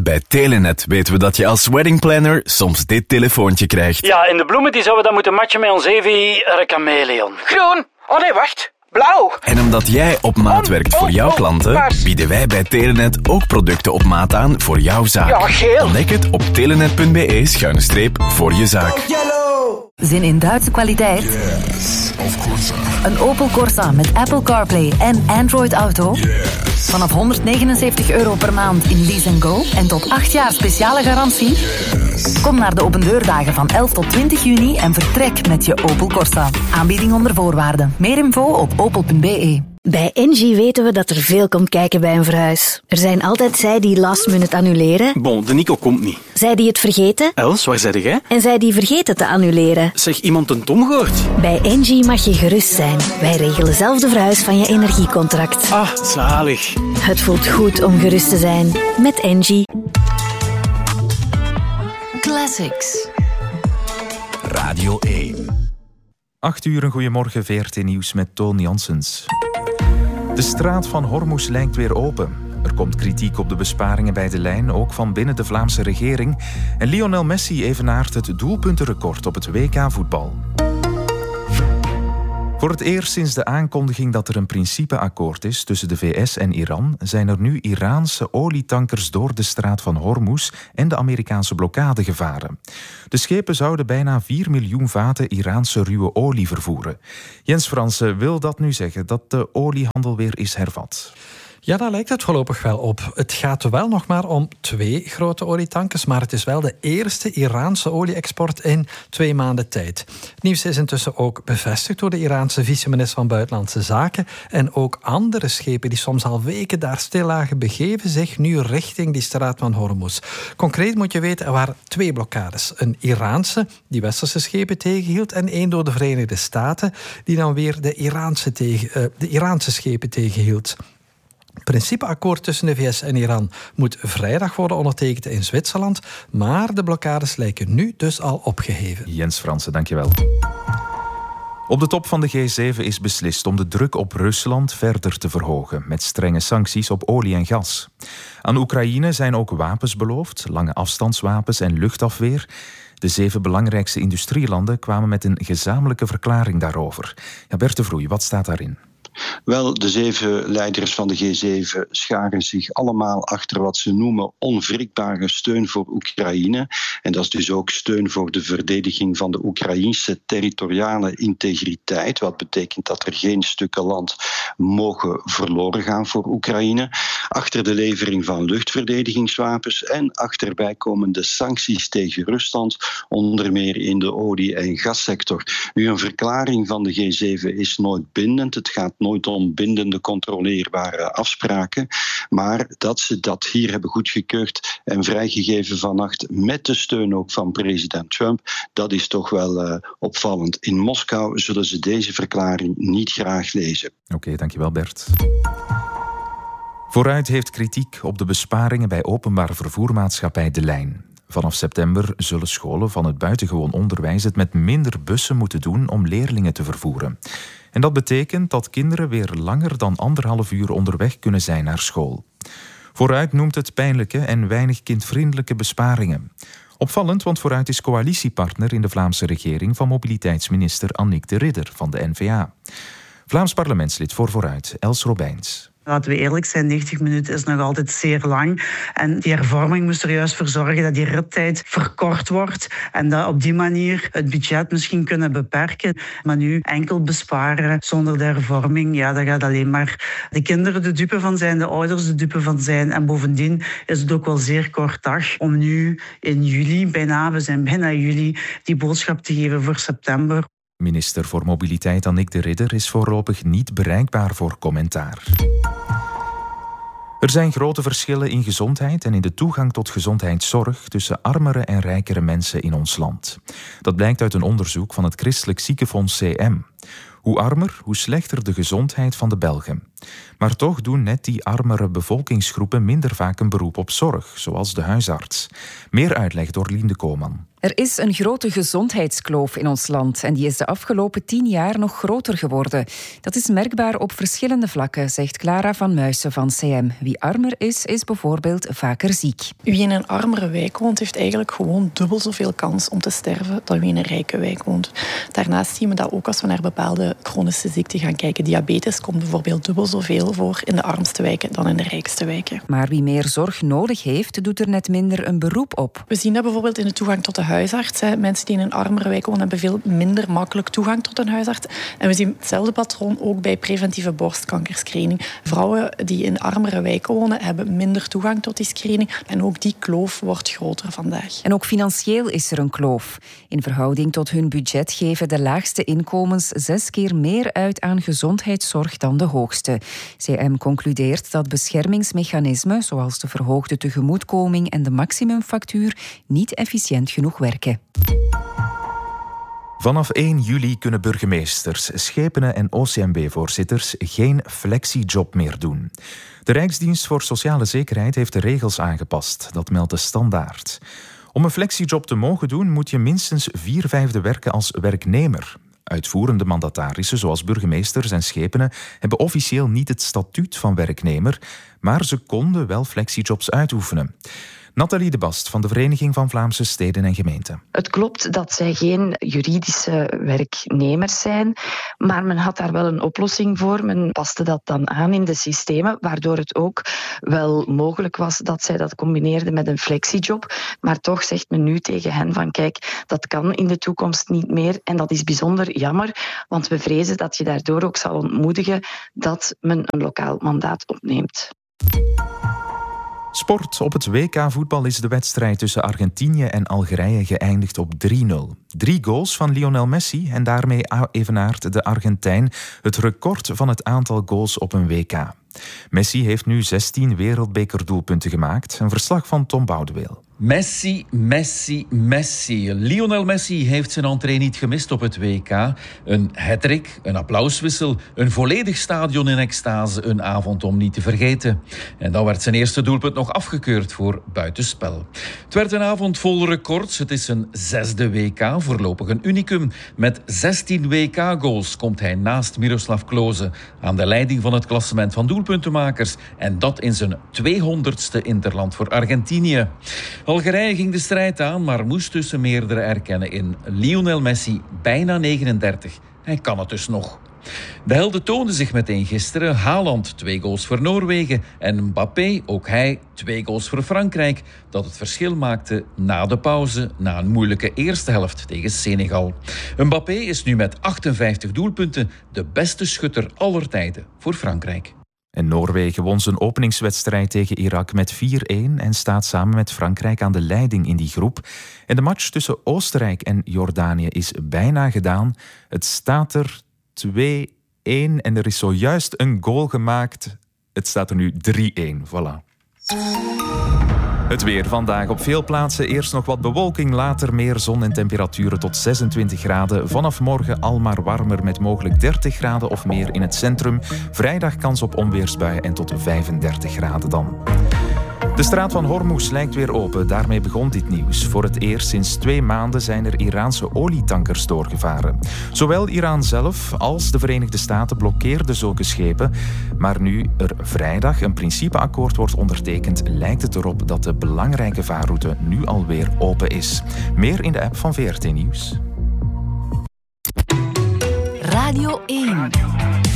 Bij Telenet weten we dat je als weddingplanner soms dit telefoontje krijgt. Ja, en de bloemen die zouden dan moeten matchen met ons Evi chameleon. Groen. Oh nee, wacht. Blauw. En omdat jij op maat werkt voor jouw klanten, paars. bieden wij bij Telenet ook producten op maat aan voor jouw zaak. Ja, geel. Ontdek het op telenet.be/voor je zaak. Zin in Duitse kwaliteit? Yes, of course. Een Opel Corsa met Apple CarPlay en Android Auto? Yes. Vanaf €179 per maand in Lease & Go en tot 8 jaar speciale garantie? Yes. Kom naar de opendeurdagen van 11 tot 20 juni en vertrek met je Opel Corsa. Aanbieding onder voorwaarden. Meer info op opel.be. Bij Engie weten we dat er veel komt kijken bij een verhuis. Er zijn altijd zij die last minute annuleren. Bon, de Nico komt niet. Zij die het vergeten. Els, waar zei jij? En zij die vergeten te annuleren. Zeg, iemand een Tom gehoord? Bij Engie mag je gerust zijn. Wij regelen zelf de verhuis van je energiecontract. Ah, zalig. Het voelt goed om gerust te zijn. Met Engie. Classics. Radio 1. 8 uur, een goeiemorgen, VRT Nieuws met Toon Janssens. De straat van Hormuz lijkt weer open. Er komt kritiek op de besparingen bij de lijn, ook van binnen de Vlaamse regering. En Lionel Messi evenaart het doelpuntenrecord op het WK-voetbal. Voor het eerst sinds de aankondiging dat er een principeakkoord is tussen de VS en Iran, zijn er nu Iraanse olietankers door de straat van Hormuz en de Amerikaanse blokkade gevaren. De schepen zouden bijna 4 miljoen vaten Iraanse ruwe olie vervoeren. Jens Fransen, wil dat nu zeggen dat de oliehandel weer is hervat? Ja, daar lijkt het voorlopig wel op. Het gaat wel nog maar om 2 grote olietankers, maar het is wel de eerste Iraanse olie-export in 2 maanden tijd. Het nieuws is intussen ook bevestigd door de Iraanse vice-minister van Buitenlandse Zaken. En ook andere schepen die soms al weken daar stil lagen, begeven zich nu richting die straat van Hormuz. Concreet moet je weten, er waren 2 blokkades. Een Iraanse, die westerse schepen tegenhield, en 1 door de Verenigde Staten, die dan weer de Iraanse schepen tegenhield. Het principeakkoord tussen de VS en Iran moet vrijdag worden ondertekend in Zwitserland, maar de blokkades lijken nu dus al opgeheven. Jens Fransen, dankjewel. Op de top van de G7 is beslist om de druk op Rusland verder te verhogen, met strenge sancties op olie en gas. Aan Oekraïne zijn ook wapens beloofd, lange afstandswapens en luchtafweer. De 7 belangrijkste industrielanden kwamen met een gezamenlijke verklaring daarover. Ja, Bert de Vroei, wat staat daarin? Wel, de 7 leiders van de G7 scharen zich allemaal achter wat ze noemen onwrikbare steun voor Oekraïne. En dat is dus ook steun voor de verdediging van de Oekraïnse territoriale integriteit. Wat betekent dat er geen stukken land mogen verloren gaan voor Oekraïne. Achter de levering van luchtverdedigingswapens en achter bijkomende sancties tegen Rusland, onder meer in de olie- en gassector. Nu, een verklaring van de G7 is nooit bindend. Het gaat nooit om bindende, controleerbare afspraken. Maar dat ze dat hier hebben goedgekeurd en vrijgegeven vannacht met de steun ook van president Trump, dat is toch wel opvallend. In Moskou zullen ze deze verklaring niet graag lezen. Oké, dankjewel Bert. Vooruit heeft kritiek op de besparingen bij openbaar vervoermaatschappij De Lijn. Vanaf september zullen scholen van het buitengewoon onderwijs het met minder bussen moeten doen om leerlingen te vervoeren. En dat betekent dat kinderen weer langer dan 1,5 uur onderweg kunnen zijn naar school. Vooruit noemt het pijnlijke en weinig kindvriendelijke besparingen. Opvallend, want Vooruit is coalitiepartner in de Vlaamse regering van mobiliteitsminister Annick de Ridder van de N-VA. Vlaams parlementslid voor Vooruit, Els Robijns. Laten we eerlijk zijn, 90 minuten is nog altijd zeer lang. En die hervorming moest er juist voor zorgen dat die rittijd verkort wordt. En dat op die manier het budget misschien kunnen beperken. Maar nu enkel besparen zonder de hervorming, ja, daar gaat alleen maar de kinderen de dupe van zijn, de ouders de dupe van zijn. En bovendien is het ook wel zeer kort dag om nu in juli, we zijn bijna juli, die boodschap te geven voor september. Minister voor Mobiliteit Annick de Ridder is voorlopig niet bereikbaar voor commentaar. Er zijn grote verschillen in gezondheid en in de toegang tot gezondheidszorg tussen armere en rijkere mensen in ons land. Dat blijkt uit een onderzoek van het Christelijk Ziekenfonds CM. Hoe armer, hoe slechter de gezondheid van de Belgen. Maar toch doen net die armere bevolkingsgroepen minder vaak een beroep op zorg, zoals de huisarts. Meer uitleg door Lien Koolman. Er is een grote gezondheidskloof in ons land en die is de afgelopen 10 jaar nog groter geworden. Dat is merkbaar op verschillende vlakken, zegt Clara van Muissen van CM. Wie armer is, is bijvoorbeeld vaker ziek. Wie in een armere wijk woont, heeft eigenlijk gewoon dubbel zoveel kans om te sterven dan wie in een rijke wijk woont. Daarnaast zien we dat ook als we naar bepaalde chronische ziekten gaan kijken. Diabetes komt bijvoorbeeld dubbel zoveel voor in de armste wijken dan in de rijkste wijken. Maar wie meer zorg nodig heeft, doet er net minder een beroep op. We zien dat bijvoorbeeld in de toegang tot de huisarts. Mensen die in een armere wijk wonen hebben veel minder makkelijk toegang tot een huisarts. En we zien hetzelfde patroon ook bij preventieve borstkankerscreening. Vrouwen die in armere wijken wonen hebben minder toegang tot die screening. En ook die kloof wordt groter vandaag. En ook financieel is er een kloof. In verhouding tot hun budget geven de laagste inkomens 6 keer meer uit aan gezondheidszorg dan de hoogste. CM concludeert dat beschermingsmechanismen zoals de verhoogde tegemoetkoming en de maximumfactuur niet efficiënt genoeg werken. Vanaf 1 juli kunnen burgemeesters, schepenen en OCMW-voorzitters geen flexiejob meer doen. De Rijksdienst voor Sociale Zekerheid heeft de regels aangepast. Dat meldt de Standaard. Om een flexiejob te mogen doen, moet je minstens 4/5 werken als werknemer. Uitvoerende mandatarissen, zoals burgemeesters en schepenen, hebben officieel niet het statuut van werknemer, maar ze konden wel flexiejobs uitoefenen. Nathalie de Bast van de Vereniging van Vlaamse Steden en Gemeenten. Het klopt dat zij geen juridische werknemers zijn, maar men had daar wel een oplossing voor. Men paste dat dan aan in de systemen, waardoor het ook wel mogelijk was dat zij dat combineerden met een flexiejob. Maar toch zegt men nu tegen hen van kijk, dat kan in de toekomst niet meer. En dat is bijzonder jammer, want we vrezen dat je daardoor ook zal ontmoedigen dat men een lokaal mandaat opneemt. Sport. Op het WK-voetbal is de wedstrijd tussen Argentinië en Algerije geëindigd op 3-0. 3 goals van Lionel Messi en daarmee evenaart de Argentijn het record van het aantal goals op een WK. Messi heeft nu 16 wereldbekerdoelpunten gemaakt. Een verslag van Tom Boudeweel. Messi, Messi, Messi. Lionel Messi heeft zijn entree niet gemist op het WK. Een hattrick, een applauswissel, een volledig stadion in extase, een avond om niet te vergeten. En dan werd zijn eerste doelpunt nog afgekeurd voor buitenspel. Het werd een avond vol records. Het is zijn 6e WK, voorlopig een unicum. Met 16 WK-goals komt hij naast Miroslav Klose aan de leiding van het klassement van doelpuntenmakers. En dat in zijn 200ste interland voor Argentinië. Algerije ging de strijd aan, maar moest tussen meerdere erkennen in Lionel Messi, bijna 39. Hij kan het dus nog. De helden toonden zich meteen gisteren. Haaland 2 goals voor Noorwegen en Mbappé, ook hij, 2 goals voor Frankrijk. Dat het verschil maakte na de pauze, na een moeilijke eerste helft tegen Senegal. Mbappé is nu met 58 doelpunten de beste schutter aller tijden voor Frankrijk. En Noorwegen won zijn openingswedstrijd tegen Irak met 4-1 en staat samen met Frankrijk aan de leiding in die groep. En de match tussen Oostenrijk en Jordanië is bijna gedaan. Het staat er 2-1 en er is zojuist een goal gemaakt. Het staat er nu 3-1. Voilà. Het weer vandaag op veel plaatsen. Eerst nog wat bewolking, later meer zon en temperaturen tot 26 graden. Vanaf morgen al maar warmer met mogelijk 30 graden of meer in het centrum. Vrijdag kans op onweersbuien en tot 35 graden dan. De straat van Hormuz lijkt weer open. Daarmee begon dit nieuws. Voor het eerst sinds 2 maanden zijn er Iraanse olietankers doorgevaren. Zowel Iran zelf als de Verenigde Staten blokkeerden zulke schepen. Maar nu er vrijdag een principeakkoord wordt ondertekend, lijkt het erop dat de belangrijke vaarroute nu alweer open is. Meer in de app van VRT Nieuws. Radio 1.